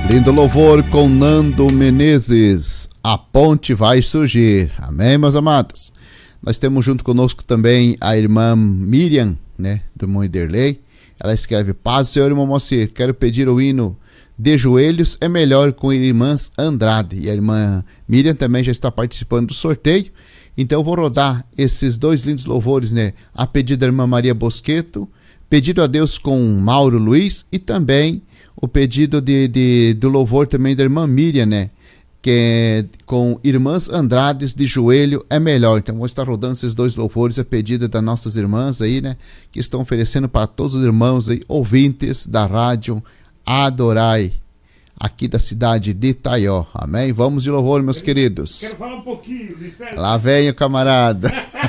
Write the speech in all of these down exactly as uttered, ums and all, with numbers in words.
Lindo louvor com Nando Menezes. A ponte vai surgir. Amém, meus amados? Nós temos junto conosco também a irmã Miriam, né, do irmão Iderley. Ela escreve: paz, Senhor, irmão Moacir. Quero pedir o hino De Joelhos é Melhor com Irmãs Andrade. E a irmã Miriam também já está participando do sorteio. Então eu vou rodar esses dois lindos louvores, né? A pedido da irmã Maria Bosqueto, pedido a Deus com Mauro Luiz, e também o pedido de, de, do louvor também da irmã Miriam, né? Que é com Irmãs Andrades, De Joelho é Melhor. Então vou estar rodando esses dois louvores a pedido das nossas irmãs aí, né? Que estão oferecendo para todos os irmãos aí, ouvintes da rádio Adorai, aqui da cidade de Itaió. Amém? Vamos de louvor, meus eu, queridos. Quero falar um pouquinho, licença. Lá vem o camarada.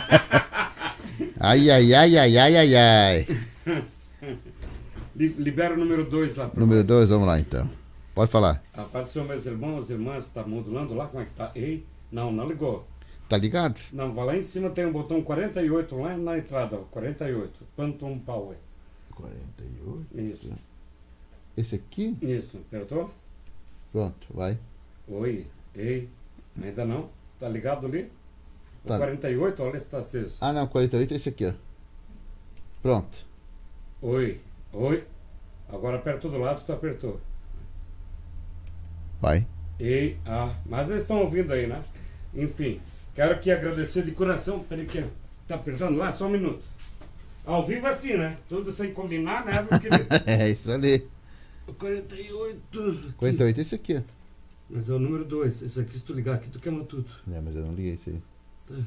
Ai, ai, ai, ai, ai, ai, ai. Libera o número dois lá. Número dois, vamos lá então. Pode falar. A paz do Senhor, meus irmãos, irmãs, tá modulando lá? Como é que tá? Ei, não, não ligou. Tá ligado? Não, vai lá em cima, tem um botão quarenta e oito lá na entrada, ó, quarenta e oito. Quantum Power. quarenta e oito. Isso. Esse aqui? Isso, apertou? Pronto, vai. Oi, ei, ainda não? Tá ligado ali? O Tá. quarenta e oito, olha se tá aceso. Ah, não, quarenta e oito é esse aqui, ó. Pronto. Oi, oi. Agora aperta do lado, tu apertou. Vai. Ei, ah, mas eles estão ouvindo aí, né? Enfim, quero aqui agradecer de coração. Peraí que tá apertando lá, só um minuto. Ao vivo assim, né? Tudo sem combinar, né, meu querido? É isso ali. quarenta e oito. Aqui. quarenta e oito é esse aqui, ó. Mas é o número dois. Esse aqui, se tu ligar aqui, tu queima tudo. É, mas eu não liguei esse aí. Tá.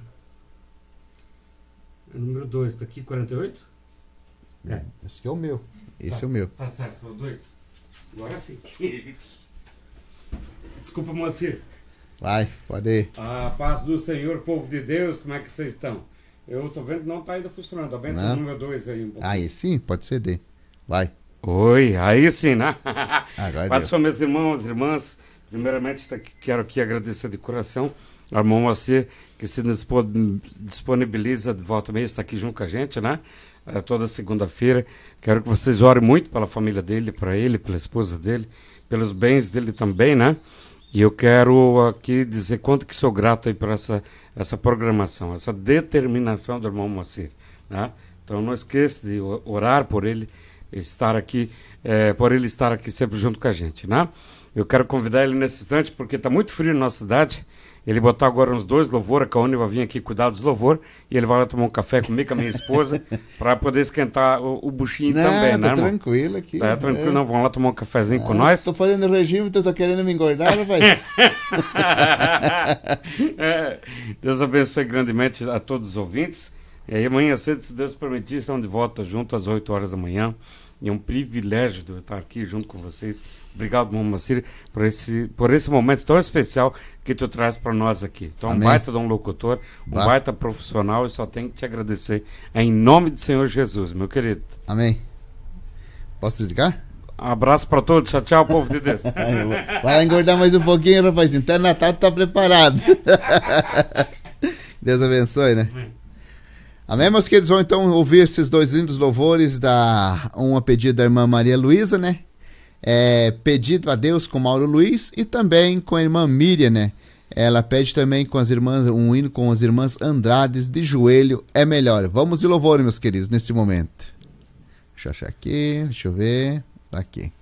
É o número dois. Tá aqui quarenta e oito? É. Esse aqui é o meu. Esse Tá. é o meu. Tá certo, o dois. Agora sim. Desculpa, Moacir. Vai, pode ir. A paz do Senhor, povo de Deus, como é que vocês estão? Eu tô vendo que não tá ainda funcionando. Tá vendo Não. o número dois aí um pouco. Aí sim, pode ceder. Vai. Oi, aí sim, né? Agora Paz deu. são meus irmãos, irmãs. Primeiramente, tá aqui- quero aqui agradecer de coração ao irmão Moacir, que se dispo- disponibiliza de volta e meia, está aqui junto com a gente, né? Eh, toda segunda-feira. Quero que vocês orem muito pela família dele, para ele, pela esposa dele, pelos bens dele também, né? E eu quero aqui dizer quanto que sou grato aí por essa, essa programação, essa determinação do irmão Moacir, né? Então não esqueça de o- orar por ele, estar aqui, eh, por ele estar aqui sempre junto com a gente, né? Eu quero convidar ele nesse instante, porque está muito frio na nossa cidade. Ele botar agora uns dois louvor, a Caone vai vir aqui cuidar dos louvor, e ele vai lá tomar um café comigo, com a minha esposa, para poder esquentar o, o buchinho Não, também, tá né, irmão? tranquilo aqui. Tá tranquilo, É. não, vão lá tomar um cafezinho com Ah, nós. Tô fazendo regime, tu tá querendo me engordar, rapaz? É, Deus abençoe grandemente a todos os ouvintes. E aí, amanhã cedo, se Deus permitir, estão de volta junto às oito horas da manhã. E é um privilégio de eu estar aqui junto com vocês. Obrigado, irmão Moacir, por esse, por esse momento tão especial que tu traz para nós aqui. Tu é um Amém. baita de um locutor, um Bah. baita profissional, e só tenho que te agradecer em nome do Senhor Jesus, meu querido. Amém. Posso desligar? Abraço para todos. Tchau, tchau, povo de Deus. Vai lá engordar mais um pouquinho, rapaz. Até Natal tu tá preparado. Deus abençoe, né? Amém, meus queridos? Vamos então ouvir esses dois lindos louvores, da um pedido da irmã Maria Luísa, né? É, pedido a Deus com Mauro Luiz, e também com a irmã Miriam, né? Ela pede também com as irmãs, um hino com as irmãs Andrades, De Joelho é Melhor. Vamos de louvor, meus queridos, nesse momento. Deixa eu achar aqui, deixa eu ver. Tá aqui.